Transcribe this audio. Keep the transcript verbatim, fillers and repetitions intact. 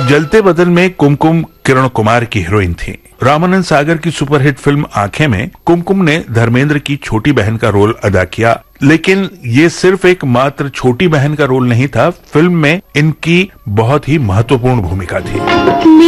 जलते बदन में कुमकुम किरण कुमार की हीरोइन थी। रामानंद सागर की सुपरहिट फिल्म आंखें में कुमकुम ने धर्मेंद्र की छोटी बहन का रोल अदा किया, लेकिन ये सिर्फ एक मात्र छोटी बहन का रोल नहीं था, फिल्म में इनकी बहुत ही महत्वपूर्ण भूमिका थी।